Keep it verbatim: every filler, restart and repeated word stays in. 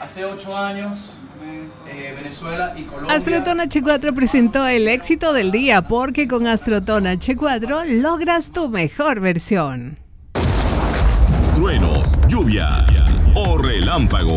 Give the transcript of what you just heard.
hace ocho años, eh, Venezuela y Colombia. Astroton H cuatro presentó el éxito del día, porque con Astroton H cuatro logras tu mejor versión. Truenos, lluvia o relámpagos.